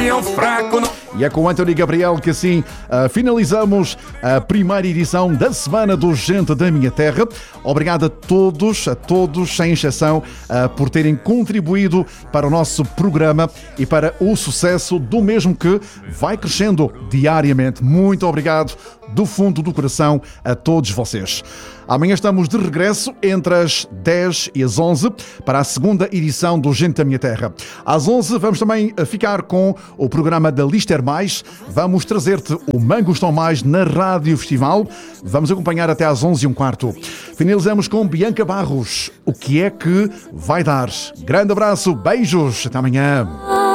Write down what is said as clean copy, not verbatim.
E é com Anthony Gabriel que assim finalizamos a primeira edição da Semana do Gente da Minha Terra. Obrigado a todos, sem exceção, por terem contribuído para o nosso programa e para o sucesso do mesmo, que vai crescendo diariamente. Muito obrigado do fundo do coração a todos vocês. Amanhã estamos de regresso entre as 10 e as 11 para a segunda edição do Gente da Minha Terra. Às 11 vamos também ficar com o programa da Lister Mais. Vamos trazer-te o Mangos Estão Mais na Rádio Festival. Vamos acompanhar até às 11h15. Finalizamos com Bianca Barros. O que é que vai dar? Grande abraço, beijos, até amanhã.